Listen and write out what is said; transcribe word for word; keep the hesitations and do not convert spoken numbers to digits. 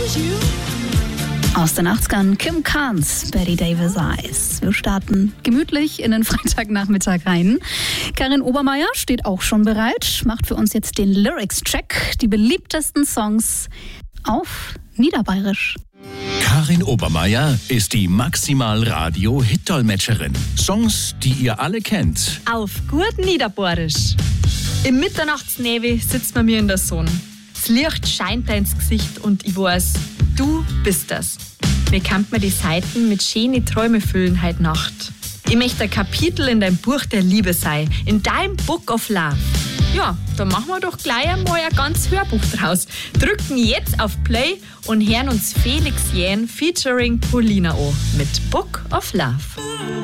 Aus den achtzigern Kim Carnes, Betty Davis Eyes. Wir starten gemütlich in den Freitagnachmittag rein. Karin Obermeier steht auch schon bereit, macht für uns jetzt den Lyrics-Check, die beliebtesten Songs auf Niederbayerisch. Karin Obermeier ist die Maximal-Radio-Hit-Dolmetscherin. Songs, die ihr alle kennt. Auf gut Niederbayerisch. Im Mitternachtsnebel sitzt man mir in der Sonne. Das Licht scheint da ins Gesicht und ich weiß, du bist das. Mir kann mir die Seiten mit schönen Träume füllen heute Nacht. Ich möchte ein Kapitel in deinem Buch der Liebe sein, in deinem Book of Love. Ja, dann machen wir doch gleich einmal ein ganz Hörbuch draus. Drücken jetzt auf Play und hören uns Felix Jähn featuring Paulina an mit Book of Love.